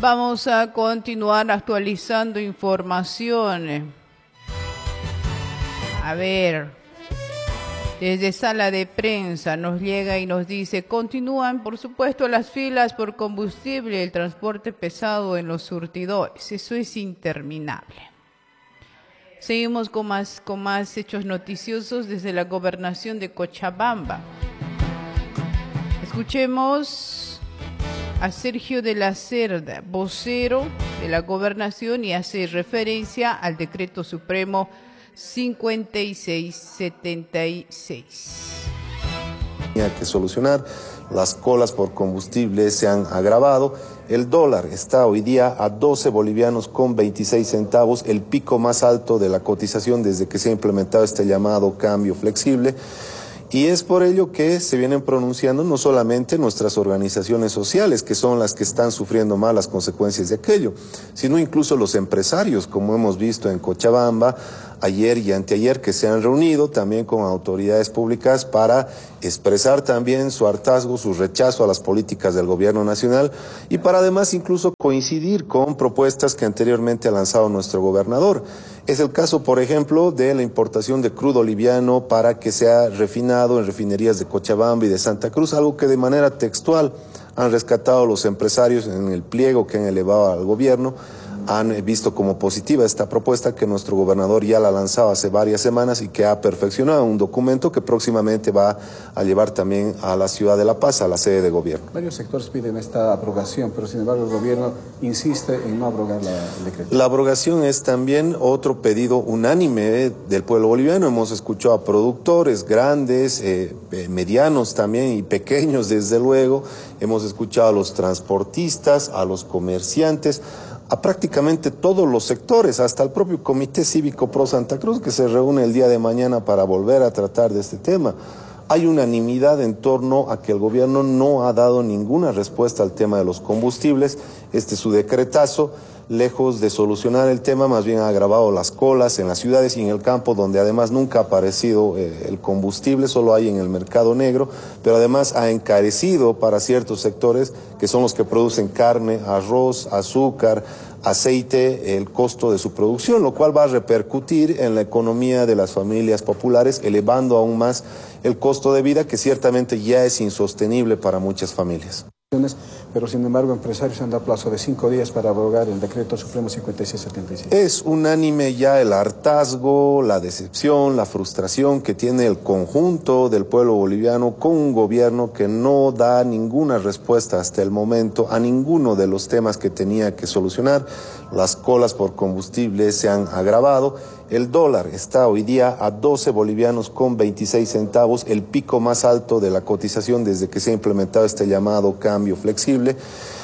Vamos a continuar actualizando informaciones. A ver, desde sala de prensa nos llega y nos dice: continúan, por supuesto, las filas por combustible, el transporte pesado en los surtidores. Eso es interminable. Seguimos con más hechos noticiosos desde la gobernación de Cochabamba. Escuchemos a Sergio de la Cerda, vocero de la gobernación, y hace referencia al decreto supremo 5676. Tenía que solucionar, las colas por combustible se han agravado, el dólar está hoy día a 12 bolivianos con 26 centavos, el pico más alto de la cotización desde que se ha implementado este llamado cambio flexible. Y es por ello que se vienen pronunciando no solamente nuestras organizaciones sociales, que son las que están sufriendo más las consecuencias de aquello, sino incluso los empresarios, como hemos visto en Cochabamba, ayer y anteayer, que se han reunido también con autoridades públicas para expresar también su hartazgo, su rechazo a las políticas del gobierno nacional y para además incluso coincidir con propuestas que anteriormente ha lanzado nuestro gobernador. Es el caso, por ejemplo, de la importación de crudo liviano para que sea refinado en refinerías de Cochabamba y de Santa Cruz, algo que de manera textual han rescatado los empresarios en el pliego que han elevado al gobierno. Han visto como positiva esta propuesta que nuestro gobernador ya la lanzaba hace varias semanas y que ha perfeccionado un documento que próximamente va a llevar también a la ciudad de La Paz, a la sede de gobierno. Varios sectores piden esta abrogación, pero sin embargo el gobierno insiste en no abrogar el decreto. La abrogación es también otro pedido unánime del pueblo boliviano. Hemos escuchado a productores grandes, medianos también y pequeños desde luego. Hemos escuchado a los transportistas, a los comerciantes, a prácticamente todos los sectores, hasta el propio Comité Cívico Pro Santa Cruz, que se reúne el día de mañana para volver a tratar de este tema. Hay unanimidad en torno a que el gobierno no ha dado ninguna respuesta al tema de los combustibles. Su decretazo, lejos de solucionar el tema, más bien ha agravado las colas en las ciudades y en el campo, donde además nunca ha aparecido el combustible, solo hay en el mercado negro, pero además ha encarecido para ciertos sectores que son los que producen carne, arroz, azúcar, aceite, el costo de su producción, lo cual va a repercutir en la economía de las familias populares, elevando aún más el costo de vida, que ciertamente ya es insostenible para muchas familias. Pero sin embargo empresarios han dado plazo de 5 días para abrogar el decreto supremo 5676. Es unánime ya el hartazgo, la decepción, la frustración que tiene el conjunto del pueblo boliviano con un gobierno que no da ninguna respuesta hasta el momento a ninguno de los temas que tenía que solucionar. Las colas por combustible se han agravado. El dólar está hoy día a 12 bolivianos con 26 centavos, el pico más alto de la cotización desde que se ha implementado este llamado cambio flexible.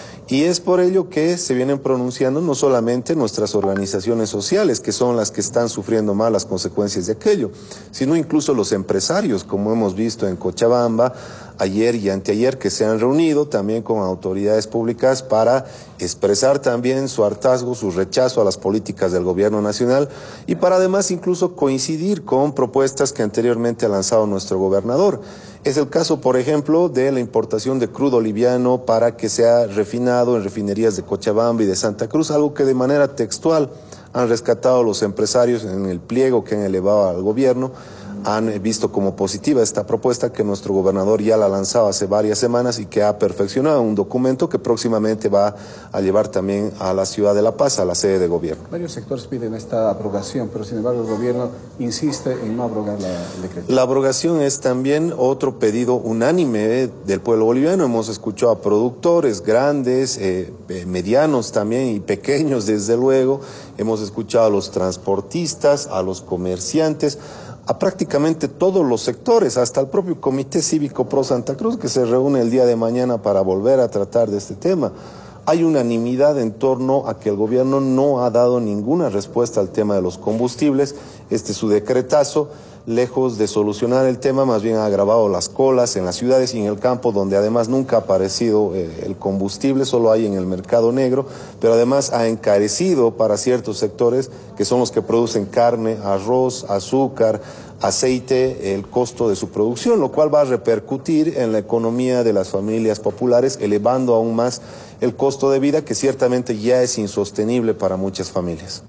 Y es por ello que se vienen pronunciando no solamente nuestras organizaciones sociales, que son las que están sufriendo más las consecuencias de aquello, sino incluso los empresarios, como hemos visto en Cochabamba, ayer y anteayer, que se han reunido también con autoridades públicas para expresar también su hartazgo, su rechazo a las políticas del gobierno nacional y para además incluso coincidir con propuestas que anteriormente ha lanzado nuestro gobernador. Es el caso, por ejemplo, de la importación de crudo liviano para que sea refinado en refinerías de Cochabamba y de Santa Cruz, algo que de manera textual han rescatado los empresarios en el pliego que han elevado al gobierno. Han visto como positiva esta propuesta que nuestro gobernador ya la lanzaba hace varias semanas y que ha perfeccionado un documento que próximamente va a llevar también a la ciudad de La Paz, a la sede de gobierno. Varios sectores piden esta abrogación, pero sin embargo el gobierno insiste en no abrogar el decreto. La abrogación es también otro pedido unánime del pueblo boliviano. Hemos escuchado a productores grandes, medianos también y pequeños desde luego. Hemos escuchado a los transportistas, a los comerciantes, a prácticamente todos los sectores, hasta el propio Comité Cívico Pro Santa Cruz, que se reúne el día de mañana para volver a tratar de este tema. Hay unanimidad en torno a que el gobierno no ha dado ninguna respuesta al tema de los combustibles. Su decretazo, lejos de solucionar el tema, más bien ha agravado las colas en las ciudades y en el campo, donde además nunca ha aparecido el combustible, solo hay en el mercado negro, pero además ha encarecido para ciertos sectores que son los que producen carne, arroz, azúcar, aceite el costo de su producción, lo cual va a repercutir en la economía de las familias populares, elevando aún más el costo de vida, que ciertamente ya es insostenible para muchas familias.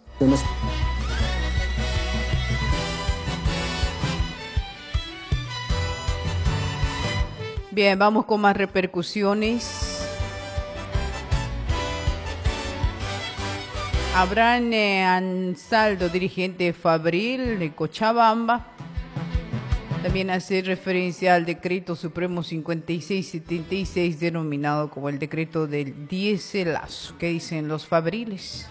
Bien, vamos con más repercusiones. Abraham Ansaldo, dirigente Fabril de Cochabamba, también hace referencia al decreto supremo 5676, denominado como el decreto del diéselazo. ¿Qué dicen los fabriles?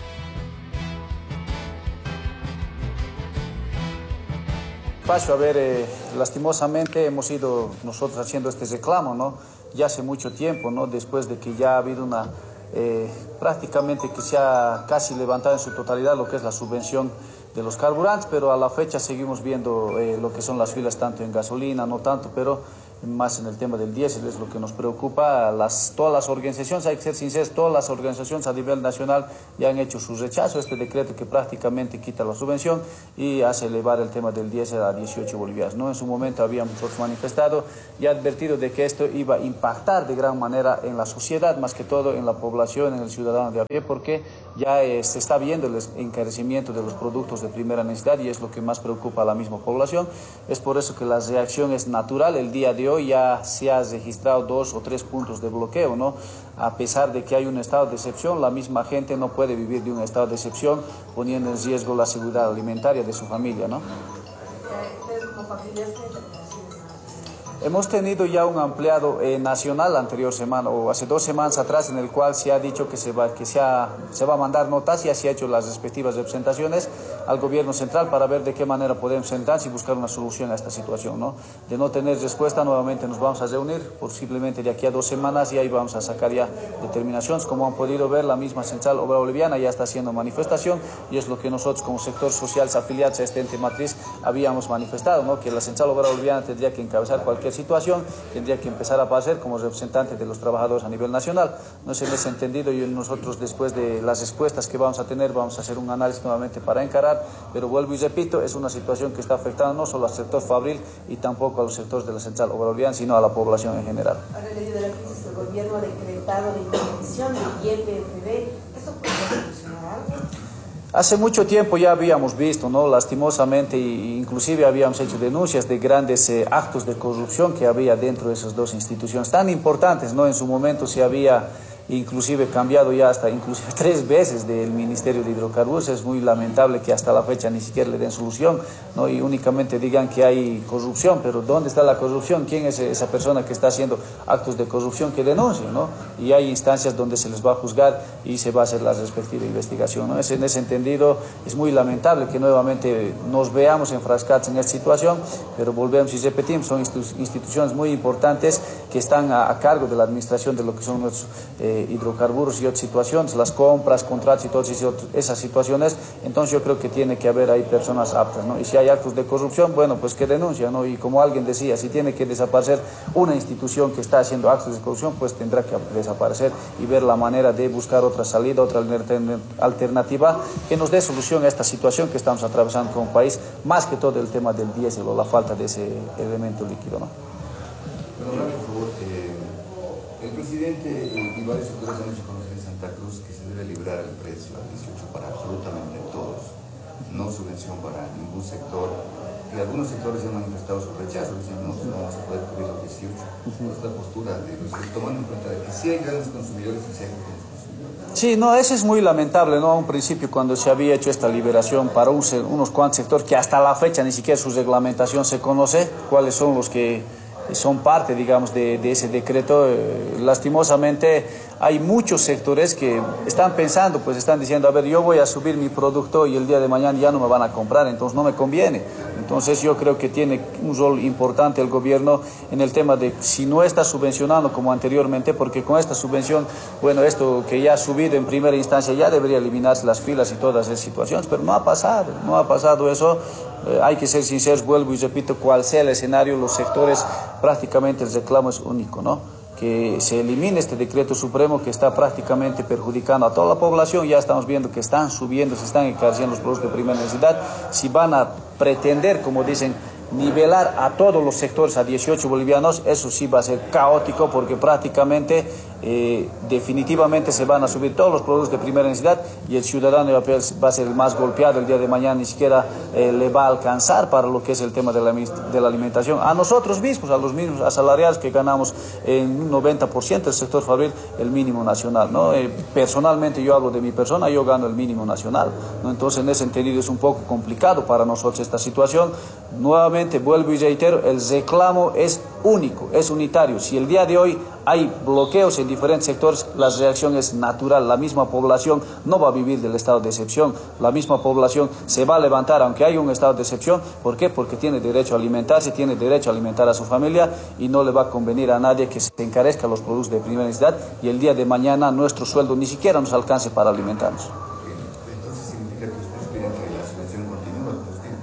A ver, lastimosamente hemos ido nosotros haciendo este reclamo, ¿no? Ya hace mucho tiempo, ¿no? Después de que ya ha habido una, prácticamente que se ha casi levantado en su totalidad lo que es la subvención de los carburantes, pero a la fecha seguimos viendo lo que son las filas tanto en gasolina, no tanto, pero más en el tema del diésel es lo que nos preocupa. Todas las organizaciones, hay que ser sinceros, todas las organizaciones a nivel nacional ya han hecho su rechazo a este decreto que prácticamente quita la subvención y hace elevar el tema del diésel a 18 bolivianos, ¿no? En su momento habíamos nosotros manifestado y advertido de que esto iba a impactar de gran manera en la sociedad, más que todo en la población, en el ciudadano de a pie, porque ya se está viendo el encarecimiento de los productos de primera necesidad y es lo que más preocupa a la misma población. Es por eso que la reacción es natural. El día de hoy ya se ha registrado 2 o 3 puntos de bloqueo, ¿no? A pesar de que hay un estado de excepción, la misma gente no puede vivir de un estado de excepción poniendo en riesgo la seguridad alimentaria de su familia, ¿no? Hemos tenido ya un ampliado nacional anterior semana, o hace 2 semanas atrás, en el cual se ha dicho que se va a mandar notas y ya se ha hecho las respectivas representaciones al gobierno central para ver de qué manera podemos sentarse y buscar una solución a esta situación, ¿no? De no tener respuesta, nuevamente nos vamos a reunir, posiblemente de aquí a 2 semanas, y ahí vamos a sacar ya determinaciones. Como han podido ver, la misma Central Obrera Boliviana ya está haciendo manifestación y es lo que nosotros como sector social afiliados a este ente matriz habíamos manifestado, ¿no? Que la Central Obrera Boliviana tendría que encabezar cualquier situación, tendría que empezar a aparecer como representante de los trabajadores a nivel nacional. No se les ha entendido y nosotros, después de las respuestas que vamos a tener, vamos a hacer un análisis nuevamente para encarar, pero vuelvo y repito, es una situación que está afectando no solo al sector fabril y tampoco a los sectores de la Central Obrera Boliviana, sino a la población en general. Ahora, en medio de la crisis, el gobierno ha decretado la intervención del YPFB. ¿Eso puede solucionar algo? Hace mucho tiempo ya habíamos visto, ¿no? Lastimosamente, inclusive habíamos hecho denuncias de grandes actos de corrupción que había dentro de esas 2 instituciones tan importantes, ¿no? En su momento se había inclusive cambiado ya hasta inclusive 3 veces del Ministerio de Hidrocarburos. Es muy lamentable que hasta la fecha ni siquiera le den solución, ¿no? Y únicamente digan que hay corrupción, pero ¿dónde está la corrupción? ¿Quién es esa persona que está haciendo actos de corrupción que denuncie, ¿no? Y hay instancias donde se les va a juzgar y se va a hacer la respectiva investigación, ¿no? En ese entendido es muy lamentable que nuevamente nos veamos enfrascados en esta situación, pero volvemos y repetimos, son instituciones muy importantes que están a cargo de la administración de lo que son nuestros hidrocarburos y otras situaciones, las compras, contratos y todas esas situaciones. Entonces yo creo que tiene que haber ahí personas aptas, ¿no? Y si hay actos de corrupción, bueno, pues que denuncian, ¿no? Y como alguien decía, si tiene que desaparecer una institución que está haciendo actos de corrupción, pues tendrá que desaparecer y ver la manera de buscar otra salida, otra alternativa que nos dé solución a esta situación que estamos atravesando como país, más que todo el tema del diésel o la falta de ese elemento líquido, ¿no? Pero, por favor, el presidente y varios sectores han hecho conocer en Santa Cruz que se debe liberar el precio al 18 para absolutamente todos, no subvención para ningún sector. Y algunos sectores han manifestado su rechazo, diciendo no vamos a poder cubrir los 18. Esta postura de los tomando en cuenta de que sí hay grandes consumidores y sí hay grandes consumidores. Sí, no, eso es muy lamentable, ¿no? A un principio, cuando se había hecho esta liberación para unos cuantos sectores que hasta la fecha ni siquiera su reglamentación se conoce, cuáles son los que son parte, digamos, de ese decreto. Lastimosamente hay muchos sectores que están pensando, pues están diciendo, a ver, yo voy a subir mi producto y el día de mañana ya no me van a comprar, entonces no me conviene. Entonces yo creo que tiene un rol importante el gobierno en el tema de si no está subvencionando como anteriormente, porque con esta subvención, bueno, esto que ya ha subido en primera instancia ya debería eliminarse las filas y todas esas situaciones, pero no ha pasado eso. Hay que ser sinceros, vuelvo y repito, cual sea el escenario, los sectores prácticamente el reclamo es único, ¿no? Que se elimine este decreto supremo que está prácticamente perjudicando a toda la población. Ya estamos viendo que están subiendo, se están encareciendo los productos de primera necesidad. Si van a pretender, como dicen, nivelar a todos los sectores, a 18 bolivianos, eso sí va a ser caótico porque prácticamente, definitivamente se van a subir todos los productos de primera necesidad y el ciudadano va a ser el más golpeado el día de mañana, ni siquiera le va a alcanzar para lo que es el tema de la alimentación. A nosotros mismos, a los mismos asalariados que ganamos en un 90% del sector fabril el mínimo nacional, ¿no? Personalmente yo hablo de mi persona, yo gano el mínimo nacional, ¿no? Entonces en ese entendido es un poco complicado para nosotros esta situación. Nuevamente vuelvo y reitero, el reclamo es único, es unitario. Si el día de hoy hay bloqueos en diferentes sectores, la reacción es natural. La misma población no va a vivir del estado de excepción. La misma población se va a levantar aunque haya un estado de excepción. ¿Por qué? Porque tiene derecho a alimentarse, tiene derecho a alimentar a su familia y no le va a convenir a nadie que se encarezca los productos de primera necesidad y el día de mañana nuestro sueldo ni siquiera nos alcance para alimentarnos. Entonces significa que ustedes piden que la subvención continúe.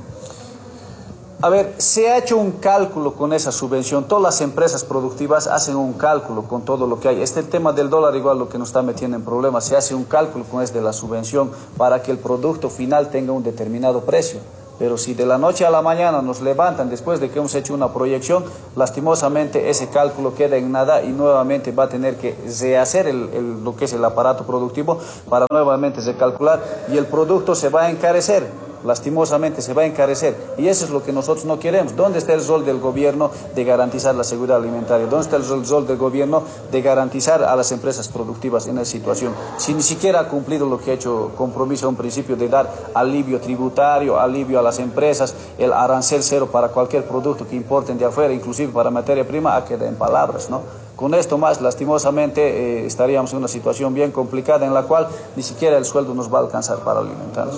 A ver, se ha hecho un cálculo con esa subvención. Todas las empresas productivas hacen un cálculo con todo lo que hay. El tema del dólar igual lo que nos está metiendo en problemas. Se hace un cálculo con de la subvención para que el producto final tenga un determinado precio. Pero si de la noche a la mañana nos levantan después de que hemos hecho una proyección, lastimosamente ese cálculo queda en nada y nuevamente va a tener que rehacer lo que es el aparato productivo para nuevamente recalcular y el producto se va a encarecer. Lastimosamente se va a encarecer y eso es lo que nosotros no queremos. ¿Dónde está el rol del gobierno de garantizar la seguridad alimentaria? ¿Dónde está el rol del gobierno de garantizar a las empresas productivas en esa situación? Si ni siquiera ha cumplido lo que ha hecho compromiso a un principio de dar alivio tributario, alivio a las empresas, el arancel cero para cualquier producto que importen de afuera, inclusive para materia prima, queda en palabras, ¿no? Con esto más, lastimosamente, estaríamos en una situación bien complicada en la cual ni siquiera el sueldo nos va a alcanzar para alimentarnos.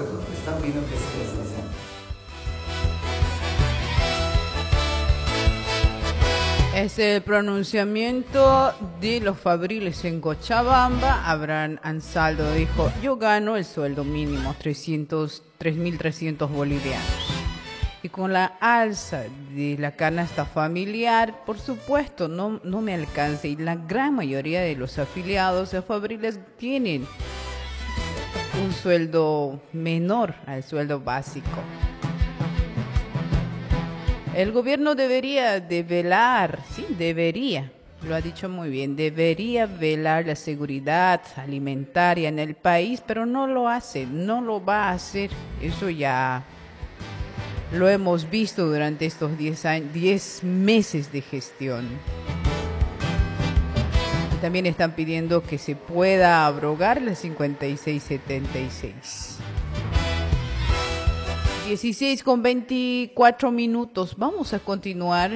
Es el pronunciamiento de los fabriles en Cochabamba. Abraham Ansaldo dijo, yo gano el sueldo mínimo, 3.300 bolivianos. Y con la alza de la canasta familiar, por supuesto, no me alcanza. Y la gran mayoría de los afiliados a fabriles tienen un sueldo menor al sueldo básico. El gobierno debería de velar, sí, debería, lo ha dicho muy bien, debería velar la seguridad alimentaria en el país, pero no lo hace, no lo va a hacer. Eso ya lo hemos visto durante estos 10 meses de gestión. Y también están pidiendo que se pueda abrogar la 5676. 16:24. Vamos a continuar.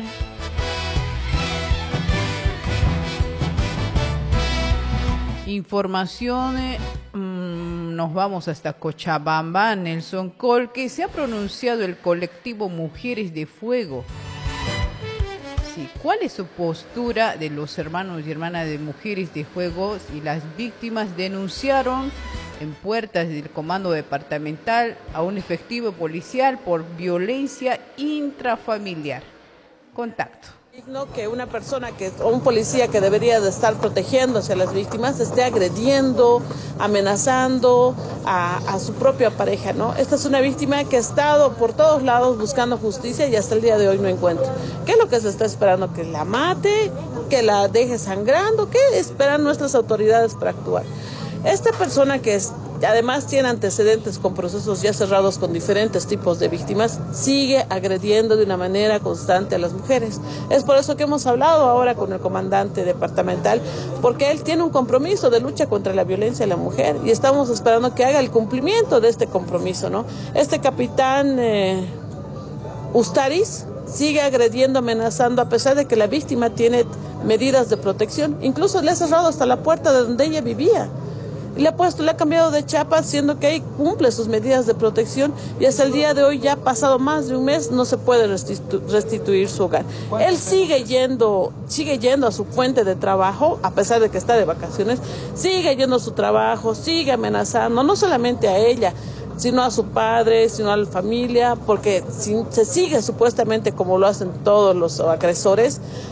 Información. Nos vamos hasta Cochabamba. Nelson Col, que se ha pronunciado el colectivo Mujeres de Fuego. Sí, ¿cuál es su postura de los hermanos y hermanas de Mujeres de Fuego? Y las víctimas denunciaron en puertas del comando departamental a un efectivo policial por violencia intrafamiliar. Contacto. Digno que una persona o un policía que debería de estar protegiéndose a las víctimas esté agrediendo, amenazando a su propia pareja, ¿no? Esta es una víctima que ha estado por todos lados buscando justicia y hasta el día de hoy no encuentra. ¿Qué es lo que se está esperando? ¿Que la mate? ¿Que la deje sangrando? ¿Qué esperan nuestras autoridades para actuar? Esta persona que además tiene antecedentes con procesos ya cerrados con diferentes tipos de víctimas, sigue agrediendo de una manera constante a las mujeres. Es por eso que hemos hablado ahora con el comandante departamental, porque él tiene un compromiso de lucha contra la violencia a la mujer y estamos esperando que haga el cumplimiento de este compromiso, ¿no? Este capitán Ustaris sigue agrediendo, amenazando, a pesar de que la víctima tiene medidas de protección. Incluso le ha cerrado hasta la puerta de donde ella vivía. Le ha cambiado de chapa, siendo que ahí cumple sus medidas de protección y hasta el día de hoy, ya pasado más de un mes, no se puede restituir su hogar. Él sigue yendo a su fuente de trabajo, a pesar de que está de vacaciones, sigue yendo a su trabajo, sigue amenazando, no solamente a ella, sino a su padre, sino a la familia, porque se sigue supuestamente, como lo hacen todos los agresores,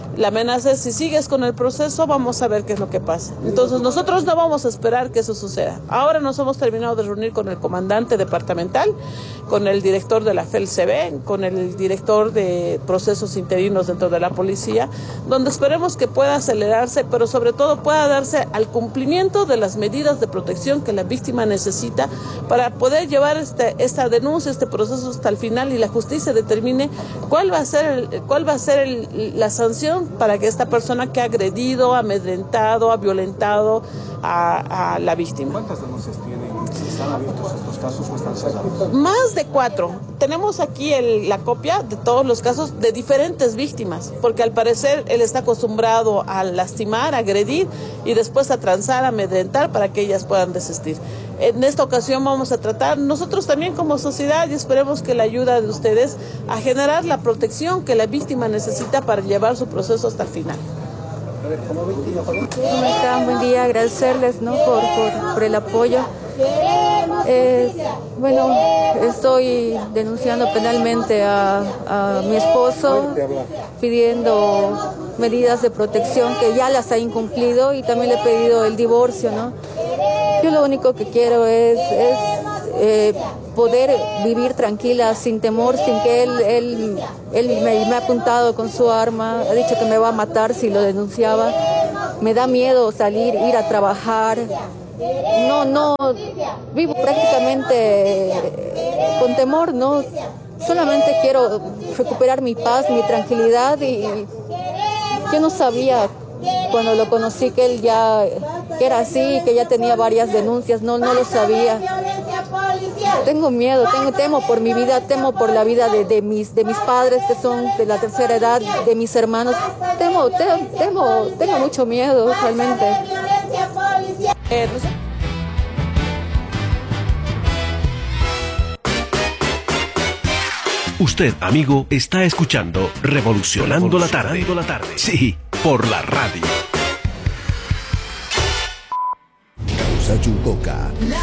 La amenaza es: si sigues con el proceso, vamos a ver qué es lo que pasa. Entonces nosotros no vamos a esperar que eso suceda. Ahora nos hemos terminado de reunir con el comandante departamental, con el director de la FELCB, con el director de procesos interinos dentro de la policía, donde esperemos que pueda acelerarse, pero sobre todo pueda darse al cumplimiento de las medidas de protección que la víctima necesita para poder llevar esta denuncia, este proceso hasta el final y la justicia determine cuál va a ser la sanción para que esta persona que ha agredido, amedrentado, ha violentado a la víctima. ¿Cuántas denuncias tienen? ¿Están abiertos estos casos o están cerrados? Más de 4. Tenemos aquí la copia de todos los casos de diferentes víctimas, porque al parecer él está acostumbrado a lastimar, a agredir y después a transar, a amedrentar para que ellas puedan desistir. En esta ocasión vamos a tratar nosotros también como sociedad, y esperemos que la ayuda de ustedes a generar la protección que la víctima necesita para llevar su proceso hasta el final. ¿Cómo están? Buen día, agradecerles, ¿no?, por el apoyo. Bueno, estoy denunciando penalmente a mi esposo, pidiendo medidas de protección que ya las ha incumplido, y también le he pedido el divorcio, ¿no? Yo lo único que quiero es poder vivir tranquila, sin temor, sin que él me ha apuntado con su arma, ha dicho que me va a matar si lo denunciaba. Me da miedo salir, ir a trabajar. No, vivo prácticamente con temor, ¿no? Solamente quiero recuperar mi paz, mi tranquilidad, y yo no sabía cuando lo conocí que él que era así, que ya tenía varias denuncias, no lo sabía. Tengo miedo, temo por mi vida, temo por la vida de mis padres, que son de la tercera edad, de mis hermanos. Tengo mucho miedo, realmente. Usted, amigo, está escuchando Revolucionando la Tarde. Sí, por la radio. Causa Chucoca.